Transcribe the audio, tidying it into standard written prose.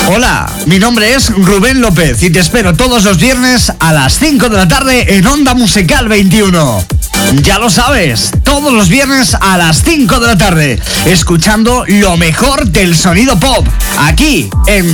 Hola, mi nombre es Rubén López y te espero todos los viernes a las 5 de la tarde en Onda Musical 21. Ya lo sabes, todos los viernes a las 5 de la tarde, escuchando lo mejor del sonido pop, aquí en